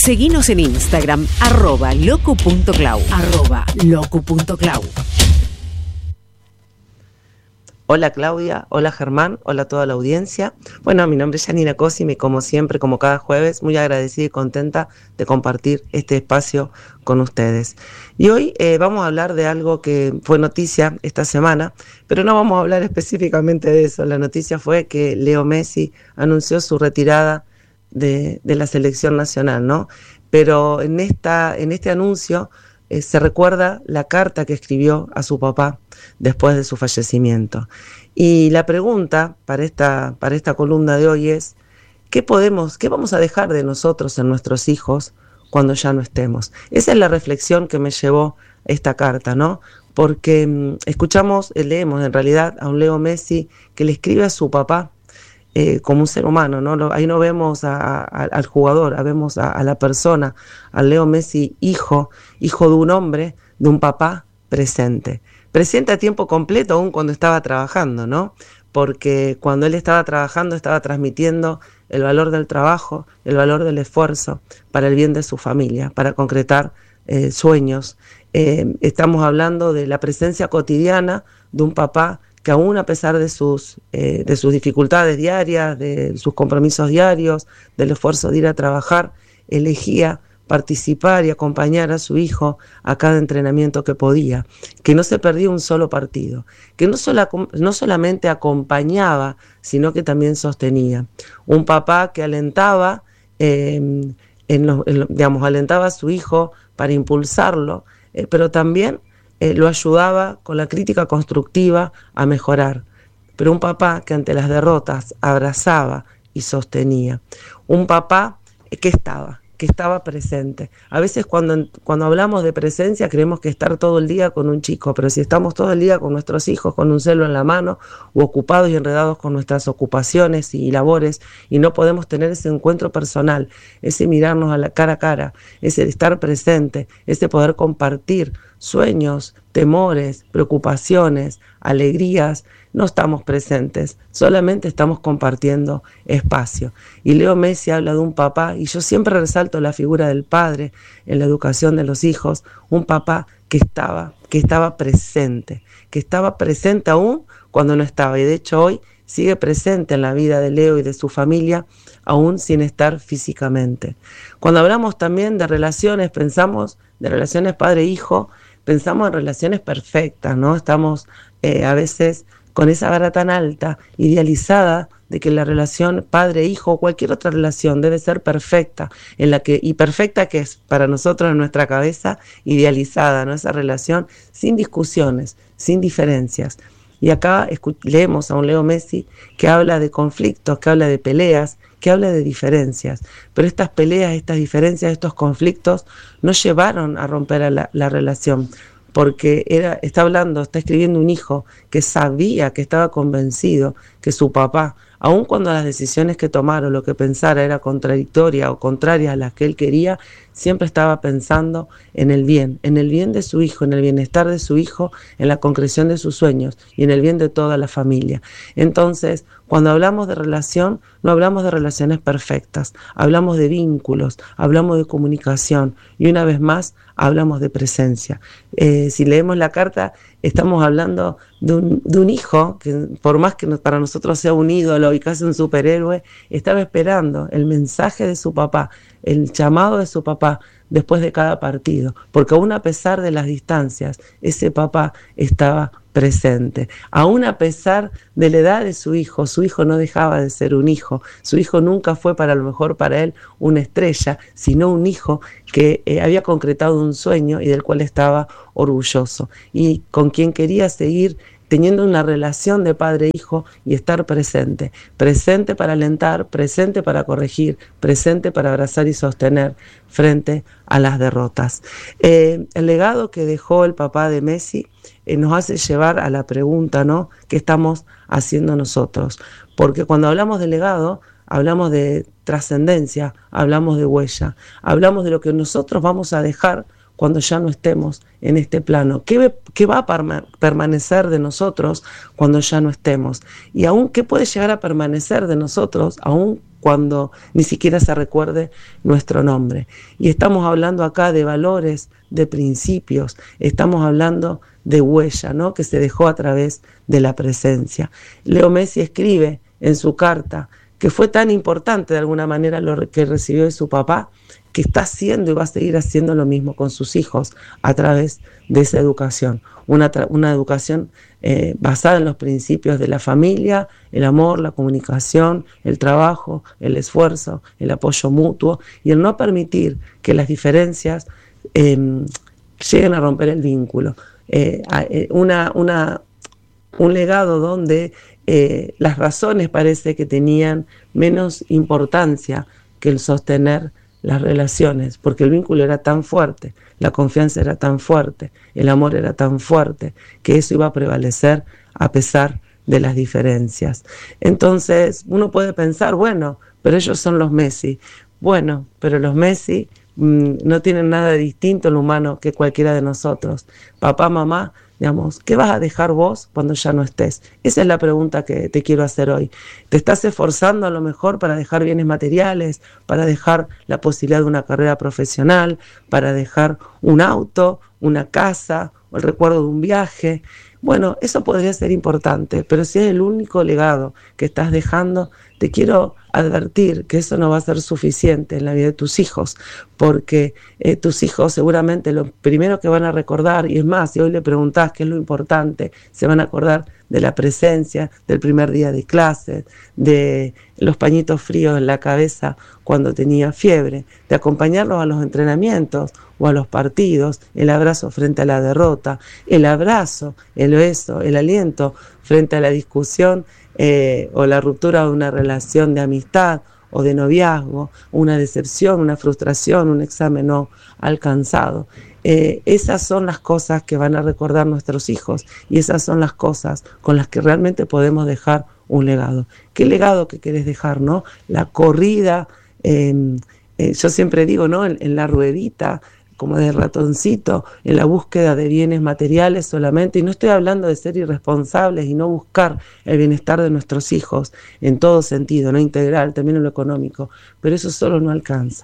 Seguinos en Instagram, @locu.clau. @locu.clau. Hola Claudia, hola Germán, hola a toda la audiencia. Bueno, mi nombre es Janina Cosime y como siempre, como cada jueves, muy agradecida y contenta de compartir este espacio con ustedes. Y hoy vamos a hablar de algo que fue noticia esta semana, pero no vamos a hablar específicamente de eso. La noticia fue que Leo Messi anunció su retirada de la selección nacional, ¿no? Pero en este anuncio se recuerda la carta que escribió a su papá después de su fallecimiento. Y la pregunta para esta columna de hoy es, ¿qué vamos a dejar de nosotros en nuestros hijos cuando ya no estemos? Esa es la reflexión que me llevó esta carta, ¿no? Porque leemos en realidad a un Leo Messi que le escribe a su papá como un ser humano, ¿no? Ahí no vemos al jugador, vemos a la persona, al Leo Messi hijo de un hombre, de un papá presente a tiempo completo aún cuando estaba trabajando, ¿no? Porque cuando él estaba trabajando estaba transmitiendo el valor del trabajo, el valor del esfuerzo para el bien de su familia, para concretar sueños. Estamos hablando de la presencia cotidiana de un papá que aún a pesar de sus dificultades diarias, de sus compromisos diarios, del esfuerzo de ir a trabajar, elegía participar y acompañar a su hijo a cada entrenamiento que podía, que no se perdía un solo partido, que no solamente acompañaba, sino que también sostenía. Un papá que alentaba, alentaba a su hijo para impulsarlo, pero también lo ayudaba con la crítica constructiva a mejorar. Pero un papá que ante las derrotas abrazaba y sostenía. Un papá que estaba presente. A veces cuando hablamos de presencia creemos que estar todo el día con un chico, pero si estamos todo el día con nuestros hijos con un celo en la mano o ocupados y enredados con nuestras ocupaciones y labores y no podemos tener ese encuentro personal, ese mirarnos a cara, ese estar presente, ese poder compartir sueños, temores, preocupaciones, alegrías, no estamos presentes, solamente estamos compartiendo espacio. Y Leo Messi habla de un papá, y yo siempre resalto la figura del padre en la educación de los hijos, un papá que estaba presente aún cuando no estaba, y de hecho hoy sigue presente en la vida de Leo y de su familia, aún sin estar físicamente. Cuando hablamos también de relaciones, pensamos de relaciones padre-hijo, pensamos en relaciones perfectas, ¿no? Estamos a veces con esa vara tan alta, idealizada, de que la relación padre-hijo o cualquier otra relación debe ser perfecta, y perfecta que es para nosotros en nuestra cabeza, idealizada, ¿no? Esa relación sin discusiones, sin diferencias. Y acá leemos a un Leo Messi que habla de conflictos, que habla de peleas, que habla de diferencias. Pero estas peleas, estas diferencias, estos conflictos no llevaron a romper la relación, porque está escribiendo un hijo que sabía, que estaba convencido que su papá, aun cuando las decisiones que tomara o lo que pensara era contradictoria o contraria a las que él quería, siempre estaba pensando en el bien de su hijo, en el bienestar de su hijo, en la concreción de sus sueños y en el bien de toda la familia. Entonces, cuando hablamos de relación, no hablamos de relaciones perfectas, hablamos de vínculos, hablamos de comunicación y una vez más hablamos de presencia. Si leemos la carta, estamos hablando de un hijo que, por más que para nosotros sea un ídolo y casi un superhéroe, estaba esperando el mensaje de su papá, el llamado de su papá después de cada partido, porque aún a pesar de las distancias, ese papá estaba presente. Aún a pesar de la edad de su hijo no dejaba de ser un hijo. Su hijo nunca fue a lo mejor para él una estrella, sino un hijo que había concretado un sueño y del cual estaba orgulloso y con quien quería seguir teniendo una relación de padre-hijo y estar presente para alentar, presente para corregir, presente para abrazar y sostener frente a las derrotas. El legado que dejó el papá de Messi nos hace llevar a la pregunta, ¿no?, ¿qué estamos haciendo nosotros? Porque cuando hablamos de legado, hablamos de trascendencia, hablamos de huella, hablamos de lo que nosotros vamos a dejar cuando ya no estemos en este plano. ¿Qué va a permanecer de nosotros cuando ya no estemos? Y aún, ¿qué puede llegar a permanecer de nosotros aún cuando ni siquiera se recuerde nuestro nombre. Y estamos hablando acá de valores, de principios, estamos hablando de huella, ¿no?, que se dejó a través de la presencia. Leo Messi escribe en su carta que fue tan importante de alguna manera lo que recibió de su papá, que está haciendo y va a seguir haciendo lo mismo con sus hijos a través de esa educación. Una educación basada en los principios de la familia, el amor, la comunicación, el trabajo, el esfuerzo, el apoyo mutuo y el no permitir que las diferencias lleguen a romper el vínculo. Un legado donde las razones parece que tenían menos importancia que el sostener las relaciones, porque el vínculo era tan fuerte, la confianza era tan fuerte, el amor era tan fuerte, que eso iba a prevalecer a pesar de las diferencias. Entonces uno puede pensar, bueno, pero ellos son los Messi. Bueno, pero los Messi no tienen nada de distinto en lo humano que cualquiera de nosotros. Papá, mamá, digamos, ¿qué vas a dejar vos cuando ya no estés? Esa es la pregunta que te quiero hacer hoy. ¿Te estás esforzando a lo mejor para dejar bienes materiales, para dejar la posibilidad de una carrera profesional, para dejar un auto, una casa o el recuerdo de un viaje? Bueno, eso podría ser importante, pero si es el único legado que estás dejando, te quiero advertir que eso no va a ser suficiente en la vida de tus hijos, porque tus hijos seguramente lo primero que van a recordar, y es más, si hoy le preguntás qué es lo importante, se van a acordar de la presencia, del primer día de clase, de los pañitos fríos en la cabeza cuando tenía fiebre, de acompañarlos a los entrenamientos o a los partidos, el abrazo frente a la derrota, el abrazo, el beso, el aliento frente a la discusión o la ruptura de una relación de amistad o de noviazgo, una decepción, una frustración, un examen no alcanzado. Esas son las cosas que van a recordar nuestros hijos y esas son las cosas con las que realmente podemos dejar un legado. ¿Qué legado que querés dejar, no? La corrida, yo siempre digo, ¿no?, en la ruedita, como de ratoncito, en la búsqueda de bienes materiales solamente, y no estoy hablando de ser irresponsables y no buscar el bienestar de nuestros hijos en todo sentido, no integral, también en lo económico, pero eso solo no alcanza.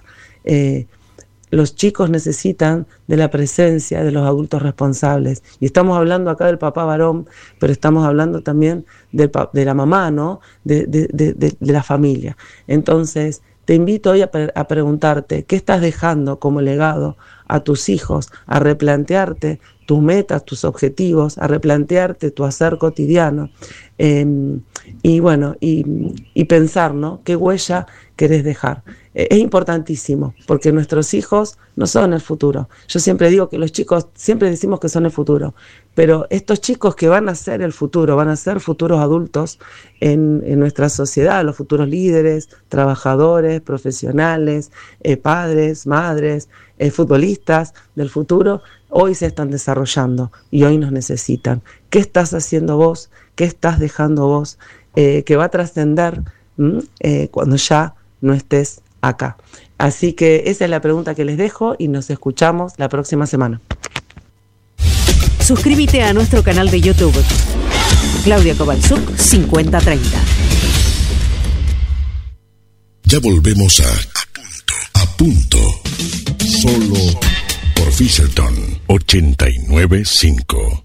Los chicos necesitan de la presencia de los adultos responsables, y estamos hablando acá del papá varón, pero estamos hablando también de la mamá, ¿no?, de la familia. Entonces, te invito hoy a preguntarte, ¿qué estás dejando como legado a tus hijos? A replantearte tus metas, tus objetivos, a replantearte tu hacer cotidiano, y bueno, y pensar, ¿no?, qué huella querés dejar. Es importantísimo, porque nuestros hijos no son el futuro. Yo siempre digo que los chicos, siempre decimos que son el futuro, pero estos chicos que van a ser el futuro, van a ser futuros adultos en nuestra sociedad, los futuros líderes, trabajadores, profesionales, padres, madres, futbolistas del futuro, hoy se están desarrollando y hoy nos necesitan. ¿Qué estás haciendo vos? ¿Qué estás dejando vos? Que va a trascender cuando ya no estés acá. Así que esa es la pregunta que les dejo y nos escuchamos la próxima semana. Suscríbete a nuestro canal de YouTube. Claudia Kowalczuk 5030. Ya volvemos a punto. Solo por Fisherton 89.5.